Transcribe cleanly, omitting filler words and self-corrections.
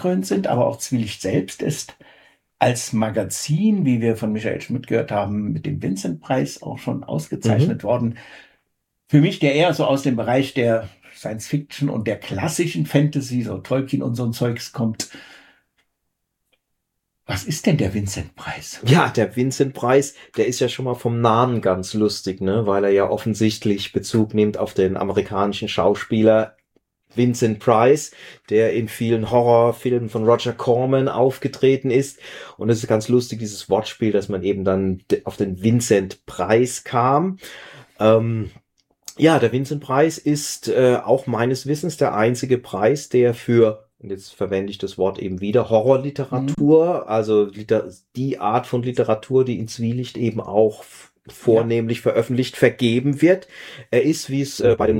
preisgekrönt sind, aber auch Zwielicht selbst ist als Magazin, wie wir von Michael Schmidt gehört haben, mit dem Vincent-Preis auch schon ausgezeichnet worden. Für mich, der eher so aus dem Bereich der Science Fiction und der klassischen Fantasy, so Tolkien und so ein Zeugs kommt. Was ist denn der Vincent-Preis? Ja, der Vincent-Preis, der ist ja schon mal vom Namen ganz lustig, ne, weil er ja offensichtlich Bezug nimmt auf den amerikanischen Schauspieler Vincent Price, der in vielen Horrorfilmen von Roger Corman aufgetreten ist. Und es ist ganz lustig, dieses Wortspiel, dass man eben dann auf den Vincent-Preis kam. Ja, der Vincent-Preis ist auch meines Wissens der einzige Preis, der für, und jetzt verwende ich das Wort eben wieder, Horrorliteratur, also die Art von Literatur, die in Zwielicht eben auch vornehmlich veröffentlicht, vergeben wird. Er ist, wie es bei den